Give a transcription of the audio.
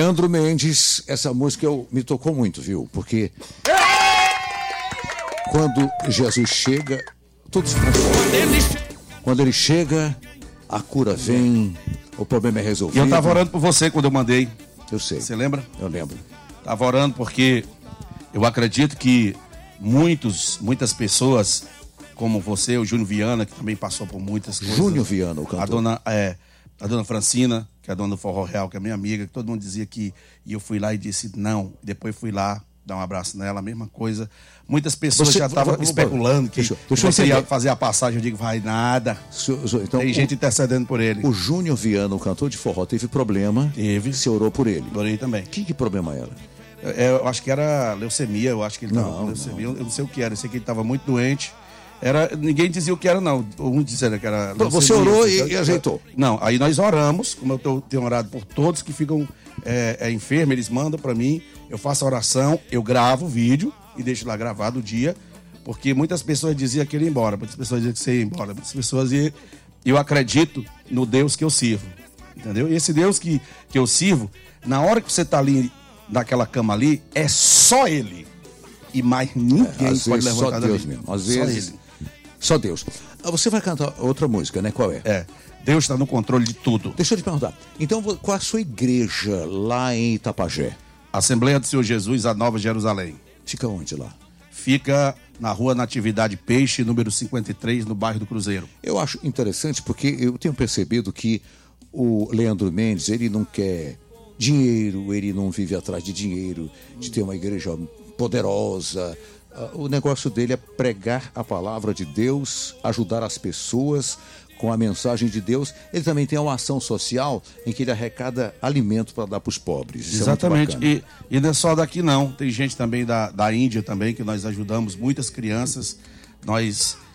Leandro Mendes, essa música me tocou muito, viu? Porque quando Jesus chega, tudo se transforma. Quando ele chega, a cura vem, o problema é resolvido. E eu estava orando por você quando eu mandei. Eu sei. Você lembra? Eu lembro. Estava orando porque eu acredito que muitas pessoas, como você, o Júnior Viana, que também passou por muitas coisas. Júnior Viana, o cantor. A dona Francina, que é a dona do Forró Real, que é minha amiga, que todo mundo dizia que... E eu fui lá e disse não. Depois fui lá dar um abraço nela, a mesma coisa. Muitas pessoas já estavam especulando que você ia fazer a passagem. Eu digo, vai nada. Então, tem gente intercedendo por ele. O Júnior Viana, o cantor de forró, teve problema. Teve. Você orou por ele. Orei também. Que problema era? Eu acho que era leucemia, eu acho que ele estava com leucemia. Eu não sei o que era, eu sei que ele estava muito doente. Ninguém dizia o que era, não. Um dizia que era leucemia. Você orou e ajeitou? Não, aí nós oramos, como eu tenho orado por todos que ficam enfermos, eles mandam para mim, eu faço a oração, eu gravo o vídeo e deixo lá gravado o dia, porque muitas pessoas diziam que ele ia embora, muitas pessoas diziam que você ia embora, muitas pessoas iam... Eu acredito no Deus que eu sirvo, entendeu? E esse Deus que eu sirvo, na hora que você está ali, naquela cama ali, é só Ele. E mais ninguém pode levantar Deus mesmo. Às vezes, só Deus. Você vai cantar outra música, né? Qual é? Deus está no controle de tudo. Deixa eu te perguntar. Então, qual é a sua igreja lá em Itapajé? Assembleia do Senhor Jesus, a Nova Jerusalém. Fica onde lá? Fica na rua Natividade Peixe, número 53, no bairro do Cruzeiro. Eu acho interessante porque eu tenho percebido que o Leandro Mendes, ele não quer dinheiro, ele não vive atrás de dinheiro, de ter uma igreja poderosa. O negócio dele é pregar a palavra de Deus, ajudar as pessoas com a mensagem de Deus. Ele também tem uma ação social em que ele arrecada alimento para dar para os pobres. Isso exatamente. É muito bacana. E não é só daqui não. Tem gente também da Índia também, que nós ajudamos muitas crianças. Nós